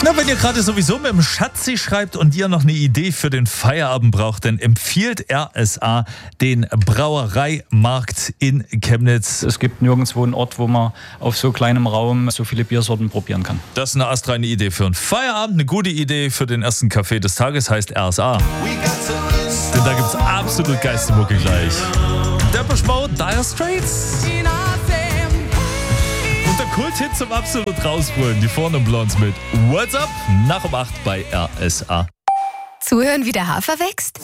Na, wenn ihr gerade sowieso mit dem Schatzi schreibt und ihr noch eine Idee für den Feierabend braucht, dann empfiehlt RSA den Brauereimarkt in Chemnitz. Es gibt nirgendwo einen Ort, wo man auf so kleinem Raum so viele Biersorten probieren kann. Das ist eine astreine Idee für einen Feierabend, eine gute Idee für den ersten Kaffee des Tages, heißt RSA. Denn da gibt's absolut Geistermucke gleich. Depeche Mode, Dire Straits. Und der Kulthit zum absolut rausholen, die Four Non Blondes mit What's Up nach um 8 bei RSA. Zuhören, wie der Hafer wächst?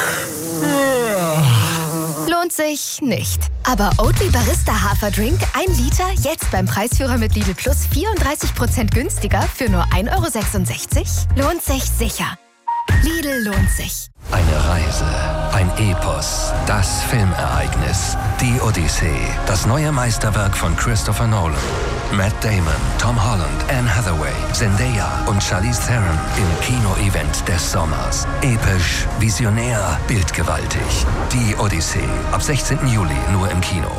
Lohnt sich nicht. Aber Oatly Barista Haferdrink 1 Liter jetzt beim Preisführer mit Lidl Plus 34% günstiger für nur 1,66 €? Lohnt sich sicher. Lidl lohnt sich. Eine Reise, ein Epos, das Filmereignis, die Odyssee, das neue Meisterwerk von Christopher Nolan. Matt Damon, Tom Holland, Anne Hathaway, Zendaya und Charlize Theron im Kino-Event des Sommers. Episch, visionär, bildgewaltig. Die Odyssee, ab 16. Juli nur im Kino.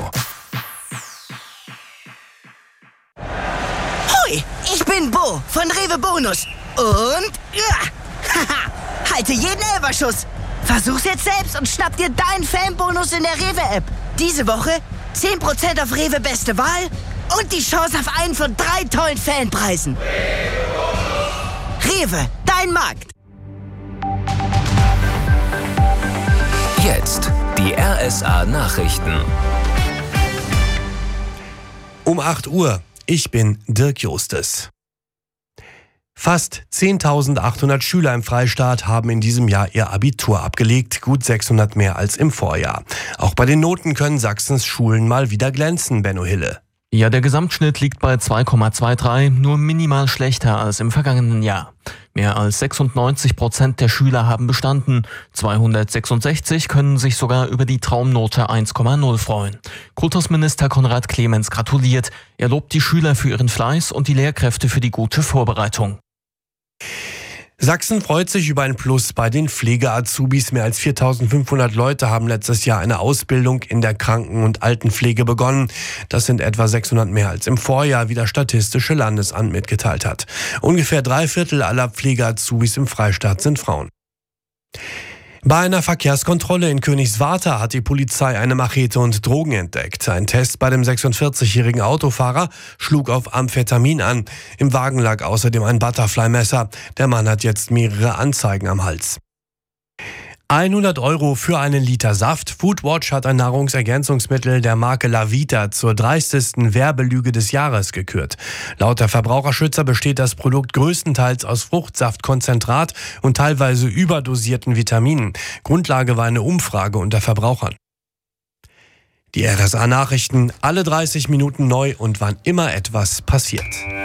Hoi, ich bin Bo von Rewe Bonus. Und halte jeden Elferschuss. Versuch's jetzt selbst und schnapp dir deinen Fanbonus in der Rewe-App. Diese Woche 10% auf Rewe Beste Wahl und die Chance auf einen von 3 tollen Fanpreisen. Rewe, dein Markt. Jetzt die RSA Nachrichten. Um 8 Uhr. Ich bin Dirk Justes. Fast 10.800 Schüler im Freistaat haben in diesem Jahr ihr Abitur abgelegt, gut 600 mehr als im Vorjahr. Auch bei den Noten können Sachsens Schulen mal wieder glänzen, Benno Hille. Ja, der Gesamtschnitt liegt bei 2,23, nur minimal schlechter als im vergangenen Jahr. Mehr als 96% der Schüler haben bestanden. 266 können sich sogar über die Traumnote 1,0 freuen. Kultusminister Konrad Clemens gratuliert. Er lobt die Schüler für ihren Fleiß und die Lehrkräfte für die gute Vorbereitung. Sachsen freut sich über ein Plus bei den Pflege-Azubis. Mehr als 4.500 Leute haben letztes Jahr eine Ausbildung in der Kranken- und Altenpflege begonnen. Das sind etwa 600 mehr als im Vorjahr, wie das Statistische Landesamt mitgeteilt hat. Ungefähr 3/4 aller Pflege-Azubis im Freistaat sind Frauen. Bei einer Verkehrskontrolle in Königswarter hat die Polizei eine Machete und Drogen entdeckt. Ein Test bei dem 46-jährigen Autofahrer schlug auf Amphetamin an. Im Wagen lag außerdem ein Butterfly-Messer. Der Mann hat jetzt mehrere Anzeigen am Hals. 100 € für einen Liter Saft. Foodwatch hat ein Nahrungsergänzungsmittel der Marke Lavita zur dreistesten Werbelüge des Jahres gekürt. Laut der Verbraucherschützer besteht das Produkt größtenteils aus Fruchtsaftkonzentrat und teilweise überdosierten Vitaminen. Grundlage war eine Umfrage unter Verbrauchern. Die RSA-Nachrichten, alle 30 Minuten neu und wann immer etwas passiert.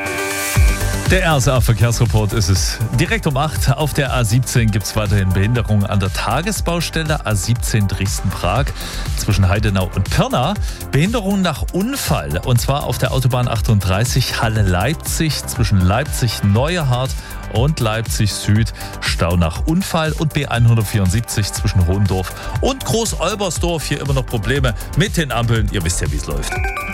Der RSA-Verkehrsreport ist es. Direkt um 8 auf der A17 gibt es weiterhin Behinderungen an der Tagesbaustelle A17 Dresden-Prag zwischen Heidenau und Pirna. Behinderungen nach Unfall und zwar auf der Autobahn 38 Halle-Leipzig zwischen Leipzig-Neuerhardt und Leipzig Süd. Stau nach Unfall und B174 zwischen Hohendorf und Groß-Olbersdorf. Hier immer noch Probleme mit den Ampeln. Ihr wisst ja, wie es läuft.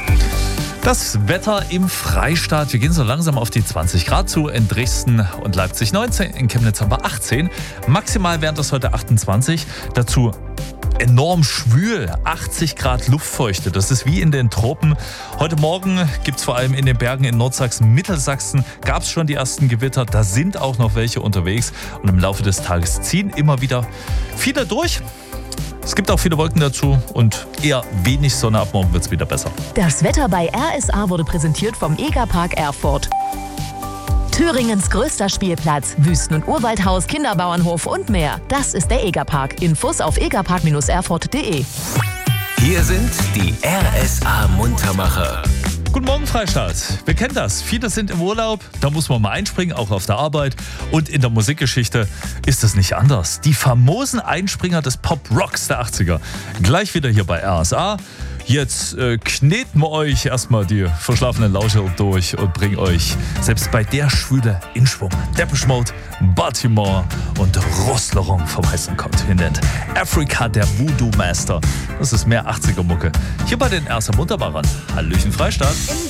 Das Wetter im Freistaat. Wir gehen so langsam auf die 20 Grad zu. In Dresden und Leipzig 19. In Chemnitz haben wir 18. Maximal wären das heute 28. Dazu enorm schwül. 80 Grad Luftfeuchte. Das ist wie in den Tropen. Heute Morgen gibt es vor allem in den Bergen in Nordsachsen, Mittelsachsen gab es schon die ersten Gewitter. Da sind auch noch welche unterwegs. Und im Laufe des Tages ziehen immer wieder viele durch. Es gibt auch viele Wolken dazu und eher wenig Sonne. Ab morgen wird es wieder besser. Das Wetter bei RSA wurde präsentiert vom Egerpark Erfurt. Thüringens größter Spielplatz, Wüsten- und Urwaldhaus, Kinderbauernhof und mehr. Das ist der Egerpark. Infos auf egerpark-erfurt.de. Hier sind die RSA-Muntermacher. Guten Morgen, Freistaat. Wir kennen das. Viele sind im Urlaub, da muss man mal einspringen, auch auf der Arbeit. Und in der Musikgeschichte ist es nicht anders. Die famosen Einspringer des Pop-Rocks der 80er. Gleich wieder hier bei RSA. Jetzt kneten wir euch erstmal die verschlafenen Lauscher durch und bringen euch selbst bei der Schwüle in Schwung. Depeche Mode, Baltimore und Rostlaurent vom heißen Kontinent. Afrika, der Voodoo Master. Das ist mehr 80er-Mucke. Hier bei den RSA Muntermachern. Hallöchen, Freistaat.